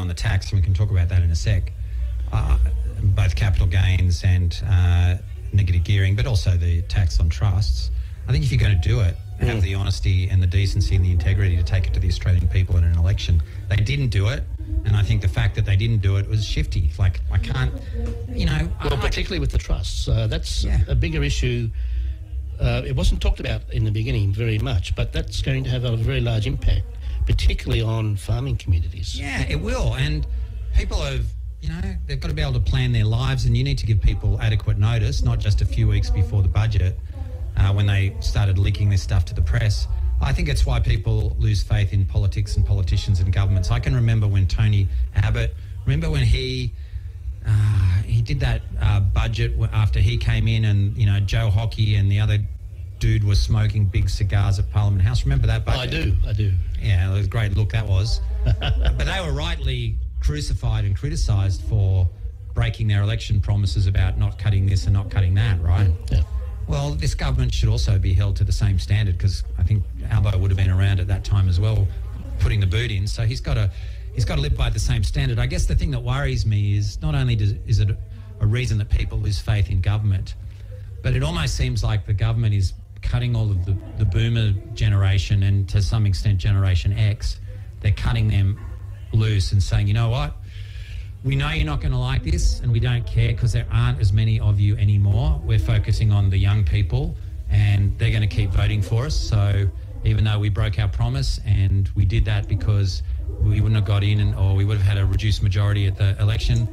the tax, and we can talk about that in a sec, both capital gains and negative gearing, but also the tax on trusts. I think if you're going to do it, have the honesty and the decency and the integrity to take it to the Australian people in an election. They didn't do it, and I think the fact that they didn't do it was shifty. Like, I can't, Well, particularly with the trusts, that's a bigger issue. It wasn't talked about in the beginning very much, but that's going to have a very large impact, particularly on farming communities. Yeah, it will. And people have, they've got to be able to plan their lives, and you need to give people adequate notice, not just a few weeks before the budget, when they started leaking this stuff to the press. I think it's why people lose faith in politics and politicians and governments. I can remember when Tony Abbott, when he did that budget after he came in, and, Joe Hockey and the other dude was smoking big cigars at Parliament House. Remember that budget? I do. Yeah, it was a great look, that was. But they were rightly crucified and criticised for breaking their election promises about not cutting this and not cutting that, right? Yeah. Well, this government should also be held to the same standard, because I think Albo would have been around at that time as well, putting the boot in. So he's got to live by the same standard. I guess the thing that worries me is not only is it a reason that people lose faith in government, but it almost seems like the government is cutting all of the boomer generation, and to some extent Generation X. They're cutting them loose and saying, you know what? We know you're not going to like this, and we don't care because there aren't as many of you anymore. We're focusing on the young people, and they're going to keep voting for us. So even though we broke our promise, and we did that because we wouldn't have got in, or we would have had a reduced majority at the election,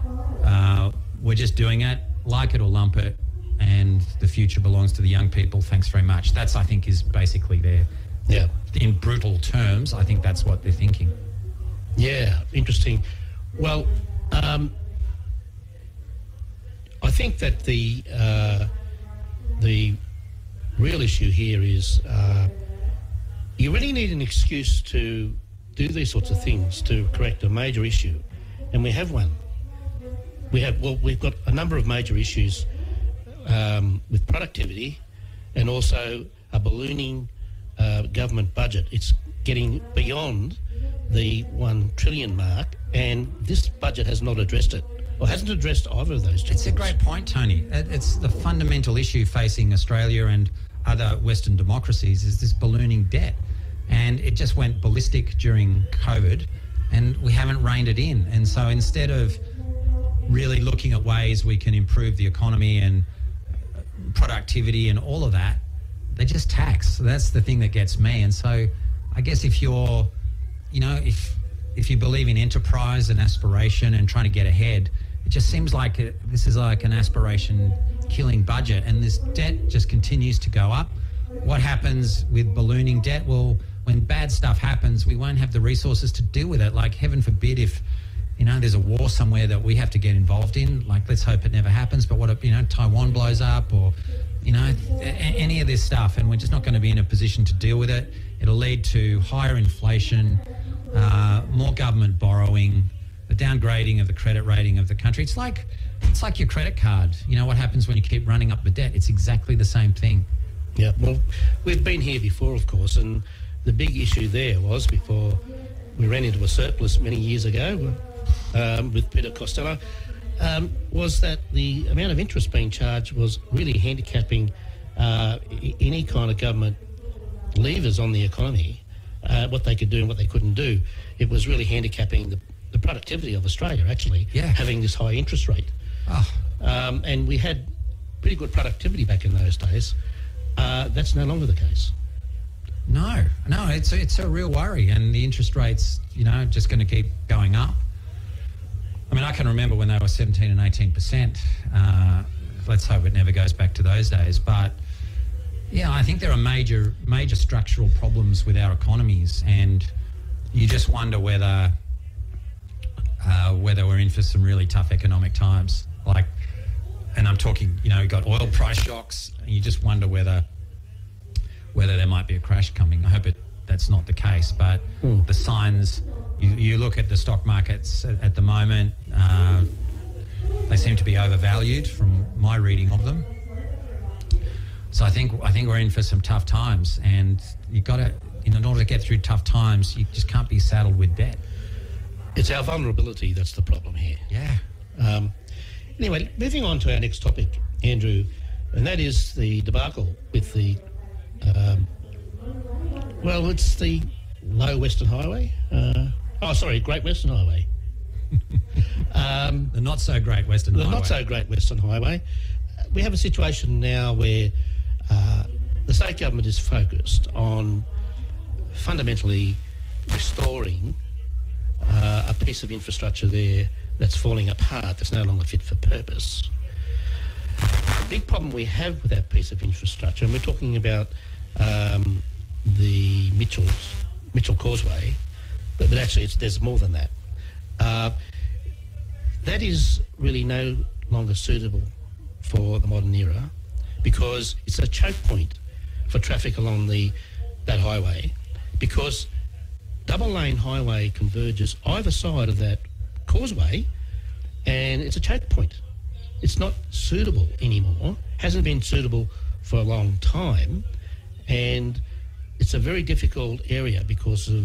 we're just doing it, like it or lump it, and the future belongs to the young people. Thanks very much. That's, I think, is basically in brutal terms, I think that's what they're thinking. Yeah, interesting. Well, I think that the real issue here is you really need an excuse to do these sorts of things to correct a major issue, and we have one. We've got a number of major issues with productivity, and also a ballooning government budget. It's getting beyond the 1 trillion mark, and this budget has not addressed it, or hasn't addressed either of those two It's things. a great point, Tony. It's the fundamental issue facing Australia and other Western democracies is this ballooning debt. And it just went ballistic during COVID, and we haven't reined it in. And so instead of really looking at ways we can improve the economy and productivity and all of that, they just tax. So that's the thing that gets me. And so I guess if you're, if you believe in enterprise and aspiration and trying to get ahead, it just seems like this is like an aspiration-killing budget, and this debt just continues to go up. What happens with ballooning debt? Well, when bad stuff happens, we won't have the resources to deal with it. Like, heaven forbid if, there's a war somewhere that we have to get involved in. Like, let's hope it never happens. But what if, Taiwan blows up, or, any of this stuff, and we're just not going to be in a position to deal with it. It'll lead to higher inflation, more government borrowing, the downgrading of the credit rating of the country. It's like your credit card. What happens when you keep running up the debt? It's exactly the same thing. Yeah, well, we've been here before, of course, and the big issue there was, before we ran into a surplus many years ago with Peter Costello, was that the amount of interest being charged was really handicapping any kind of government levers on the economy, what they could do and what they couldn't do. It was really handicapping the productivity of Australia, actually, having this high interest rate. And we had pretty good productivity back in those days. That's no longer the case. No, it's a real worry, and the interest rates, just going to keep going up. I mean, I can remember when they were 17 and 18%. Let's hope it never goes back to those days. But yeah, I think there are major structural problems with our economies, and you just wonder whether we're in for some really tough economic times. Like, and I'm talking, you got oil price shocks, and you just wonder whether there might be a crash coming. I hope that's not the case, but the signs, you look at the stock markets at the moment, they seem to be overvalued from my reading of them. So I think we're in for some tough times, and you got to, in order to get through tough times, you just can't be saddled with debt. It's our vulnerability that's the problem here. Yeah. Anyway, moving on to our next topic, Andrew, and that is the debacle with the, it's the Low Western Highway. Great Western Highway. The not-so-great Western Highway. The not-so-great Western Highway. We have a situation now where the state government is focused on fundamentally restoring a piece of infrastructure there that's falling apart, that's no longer fit for purpose. The big problem we have with that piece of infrastructure, and we're talking about the Mitchell Causeway, but actually there's more than that. That is really no longer suitable for the modern era because it's a choke point for traffic along that highway, because double-lane highway converges either side of that causeway, and it's a choke point. It's not suitable anymore, hasn't been suitable for a long time, and it's a very difficult area because of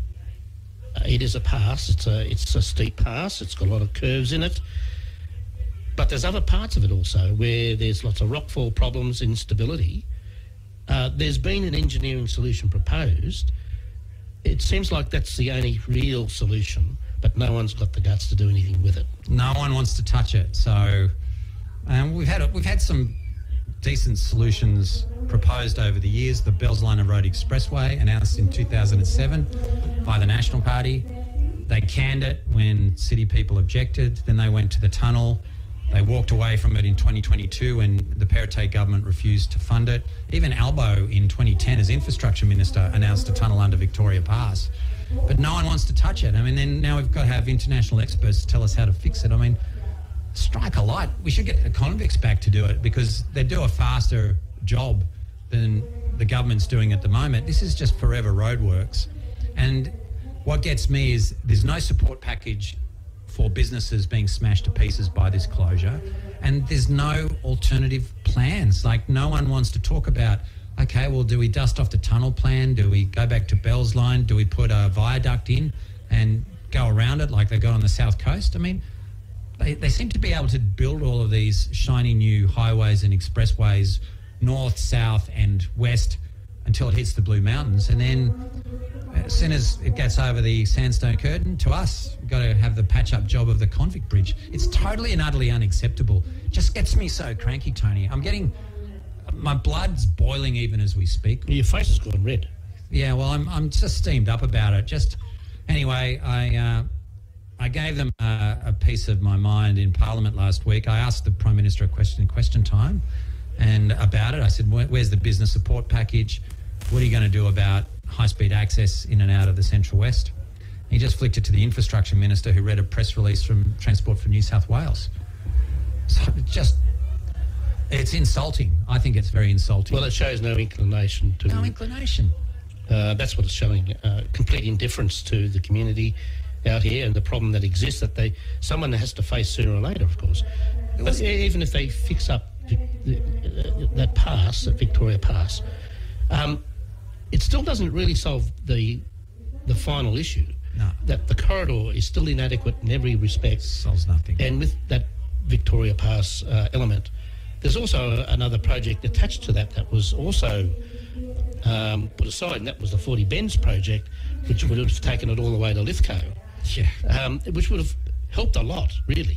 it is a pass. It's a steep pass. It's got a lot of curves in it. But there's other parts of it also where there's lots of rockfall problems, instability. There's been an engineering solution proposed. It seems like that's the only real solution, but no one's got the guts to do anything with it. No one wants to touch it. So we've had some decent solutions proposed over the years. The Bells-Liner Road Expressway, announced in 2007 by the National Party. They canned it when city people objected. Then they went to the tunnel. They walked away from it in 2022 when the Perrottet government refused to fund it. Even Albo in 2010 as infrastructure minister announced a tunnel under Victoria Pass. But no one wants to touch it. I mean, then now we've got to have international experts tell us how to fix it. I mean, strike a light. We should get the convicts back to do it because they do a faster job than the government's doing at the moment. This is just forever roadworks. And what gets me is there's no support package for businesses being smashed to pieces by this closure, and there's no alternative plans. Like, no one wants to talk about, okay, well, do we dust off the tunnel plan? Do we go back to Bell's Line? Do we put a viaduct in and go around it like they got on the South Coast? I mean, they seem to be able to build all of these shiny new highways and expressways north, south and west until it hits the Blue Mountains, and then as soon as it gets over the sandstone curtain, to us, we've got to have the patch-up job of the convict bridge. It's totally and utterly unacceptable. It just gets me so cranky, Tony. My blood's boiling even as we speak. Your face has gone red. Yeah, well, I'm just steamed up about it. Anyway, I gave them a piece of my mind in Parliament last week. I asked the Prime Minister a question in question time and about it. I said, where's the business support package? What are you going to do about high-speed access in and out of the Central West? He just flicked it to the Infrastructure Minister, who read a press release from Transport for New South Wales. So it's insulting. I think it's very insulting. Well, it shows no inclination to... No inclination. That's what it's showing, complete indifference to the community out here and the problem that exists that someone has to face sooner or later, of course. But even if they fix up that pass, that Victoria Pass, it still doesn't really solve the final issue. No. That the corridor is still inadequate in every respect. Solves nothing. And with that Victoria Pass element, there's also another project attached to that was also put aside, and that was the 40 Bends project, which would have taken it all the way to Lithgow. Yeah. Which would have helped a lot, really.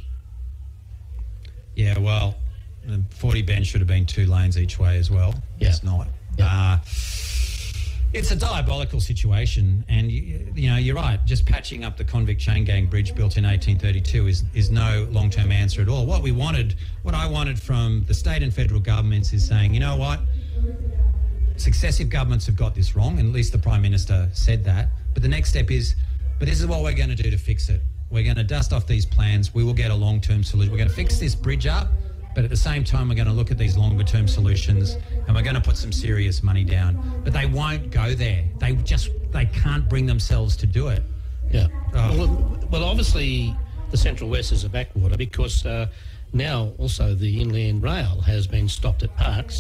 Yeah, well, 40 Bends should have been 2 lanes each way as well. Yeah. It's not. Yeah. It's a diabolical situation, and you know, you're right. Just patching up the convict chain gang bridge built in 1832 is no long-term answer at all. What I wanted from the state and federal governments is saying, you know what, successive governments have got this wrong, and at least the Prime Minister said that. But the next step is, but this is what we're going to do to fix it. We're going to dust off these plans. We will get a long-term solution. We're going to fix this bridge up, but at the same time, we're going to look at these longer-term solutions, and we're going to put some serious money down. But they won't go there. They can't bring themselves to do it. Yeah. Oh. Well, obviously, the Central West is a backwater because now also the Inland Rail has been stopped at Parkes.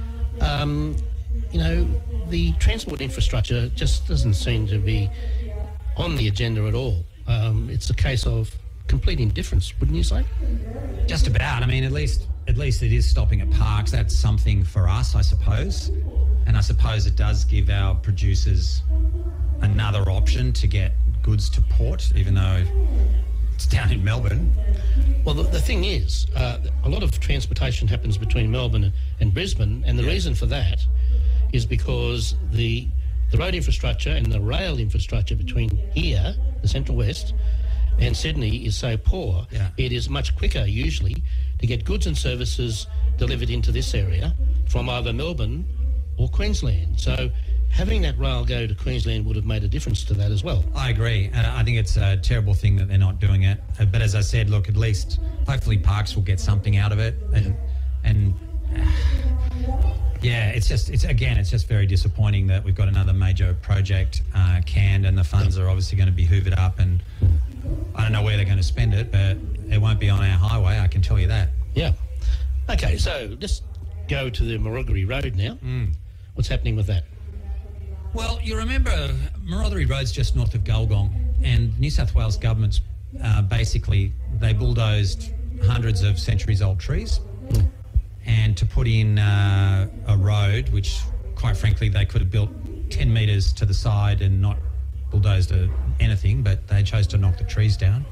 You know, the transport infrastructure just doesn't seem to be on the agenda at all It's a case of complete indifference, wouldn't you say? Just about. I mean, at least it is stopping at parks. That's something for us, I suppose. And I suppose it does give our producers another option to get goods to port, even though it's down in Melbourne. Well, the thing is, a lot of transportation happens between Melbourne and Brisbane, and the reason for that is because the road infrastructure and the rail infrastructure between here, the Central West, and Sydney is so poor. Yeah. It is much quicker usually to get goods and services delivered into this area from either Melbourne or Queensland. So having that rail go to Queensland would have made a difference to that as well. I agree. I think it's a terrible thing that they're not doing it. But as I said, look, at least hopefully parks will get something out of it. And yeah, it's just very disappointing that we've got another major project canned, and the funds are obviously going to be hoovered up, and I don't know where they're going to spend it, but it won't be on our highway, I can tell you that. Yeah. Okay, so let's go to the Marougiri Road now. What's happening with that? Well, you remember Marougiri Road's just north of Gulgong, and New South Wales government's basically, they bulldozed hundreds of centuries-old trees and to put in a road, which, quite frankly, they could have built 10 metres to the side and not bulldozed anything, but they chose to knock the trees down.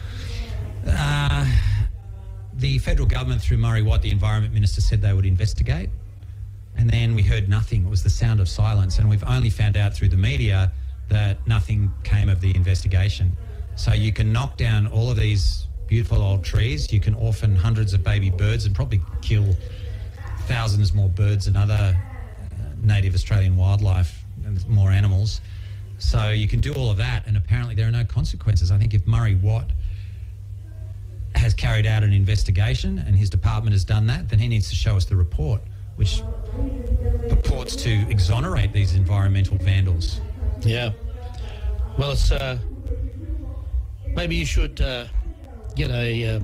The federal government, through Murray Watt, the Environment Minister, said they would investigate. And then we heard nothing. It was the sound of silence. And we've only found out through the media that nothing came of the investigation. So you can knock down all of these beautiful old trees. You can orphan hundreds of baby birds and probably kill thousands more birds and other native Australian wildlife and more animals. So you can do all of that, and apparently there are no consequences. I think if Murray Watt has carried out an investigation and his department has done that, then he needs to show us the report, which purports to exonerate these environmental vandals. Yeah. Well, it's maybe you should get a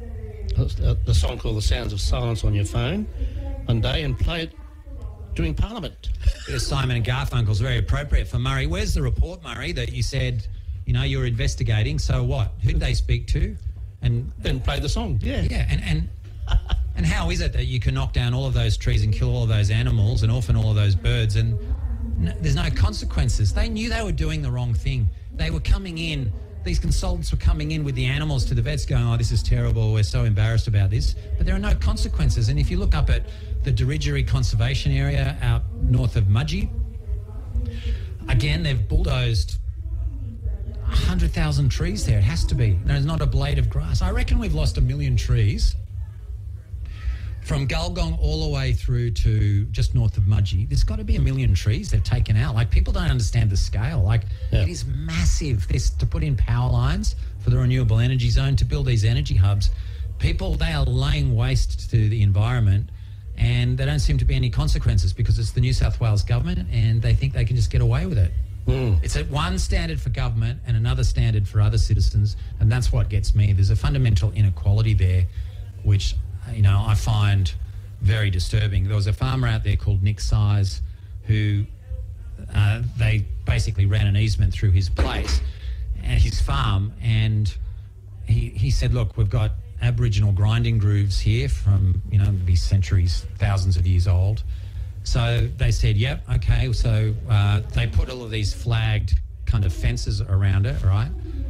song called "The Sounds of Silence" on your phone one day and play it during Parliament. Simon and Garfunkel's very appropriate for Murray. Where's the report, Murray, that you said, you were investigating? So what? Who did they speak to? And then play the song. Yeah. Yeah, and how is it that you can knock down all of those trees and kill all of those animals and orphan all of those birds and there's no consequences? They knew they were doing the wrong thing. They were coming in, these consultants were coming in with the animals to the vets going, oh, this is terrible, we're so embarrassed about this. But there are no consequences. And if you look up at the Diridjuri Conservation Area out north of Mudgee, again, they've bulldozed 100,000 trees there. It has to be. There's not a blade of grass. I reckon we've lost 1 million trees from Gulgong all the way through to just north of Mudgee. There's got to be 1 million trees they've taken out. Like, people don't understand the scale. It is massive. This, to put in power lines for the renewable energy zone, to build these energy hubs, people, they are laying waste to the environment, and there don't seem to be any consequences because it's the New South Wales government and they think they can just get away with it. It's at one standard for government and another standard for other citizens, and that's what gets me. There's a fundamental inequality there, which, I find very disturbing. There was a farmer out there called Nick Size who they basically ran an easement through his place and his farm, and he said, look, we've got Aboriginal grinding grooves here from, these centuries, thousands of years old. So they said, yep, okay. So they put all of these flagged kind of fences around it, right?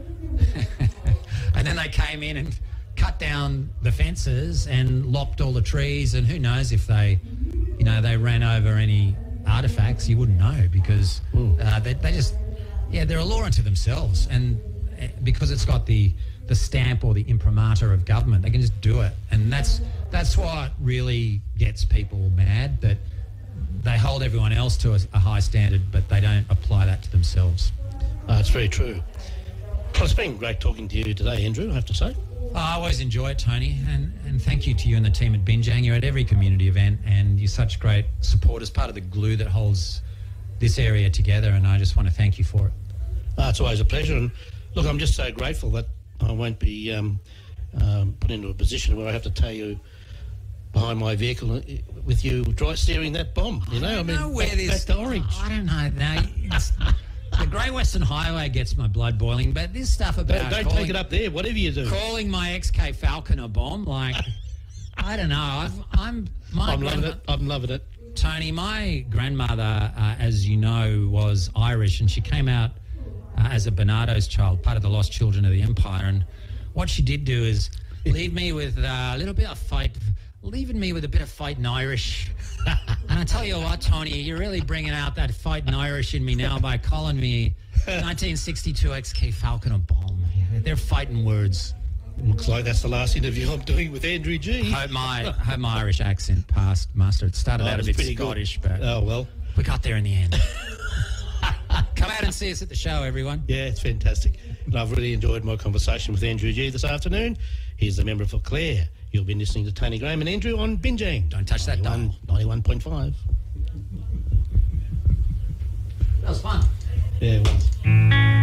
And then they came in and cut down the fences and lopped all the trees. And who knows if they, they ran over any artifacts. You wouldn't know because they just, they're a law unto themselves. And because it's got the stamp or the imprimatur of government, they can just do it. And that's what really gets people mad, that they hold everyone else to a high standard, but they don't apply that to themselves. It's very true. Well, it's been great talking to you today, Andrew, I have to say. I always enjoy it, Tony, and thank you to you and the team at Binjang. You're at every community event and you're such great support as part of the glue that holds this area together, and I just want to thank you for it. It's always a pleasure, and look, I'm just so grateful that I won't be put into a position where I have to tell you behind my vehicle with you steering that bomb, I don't know where this... back to Orange. I don't know. No, The Great Western Highway gets my blood boiling, but this stuff about Don't take it up there, whatever you do. calling my XK Falcon a bomb, like, I don't know. I'm loving it. I'm loving it. Tony, my grandmother, as you know, was Irish, and she came out as a Bernardo's child, part of the lost children of the Empire. And what she did do is leave me with a little bit of fight, leaving me with a bit of fighting Irish. And I tell you what, Tony, you're really bringing out that fighting Irish in me now by calling me 1962 XK Falcon a bomb. They're fighting words. Looks like that's the last interview I'm doing with Andrew G. Hope my Irish accent passed muster. It started out a bit Scottish, but oh well, we got there in the end. Come out and see us at the show, everyone. Yeah, it's fantastic. And I've really enjoyed my conversation with Andrew G this afternoon. He's the member for Clare. You've been listening to Tony Graham and Andrew on Bingeing. Don't touch that dial. 91.5. That was fun. Yeah, it was.